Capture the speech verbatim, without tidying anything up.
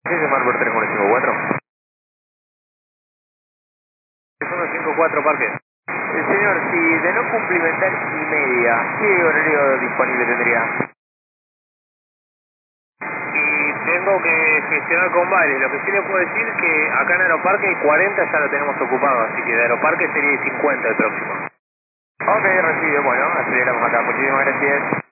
Sí, se Marburg tres uno cinco cuatro. tres uno cinco cuatro, parque. Eh, señor, si de no cumplimentar y media, ¿qué horario disponible tendría? Y tengo que gestionar con varios. Lo que sí le puedo decir es que acá en Aeroparque el cuarenta ya lo tenemos ocupado, así que de Aeroparque sería cincuenta el próximo. Ok, recibe, bueno, aceleramos acá. Muchísimas gracias.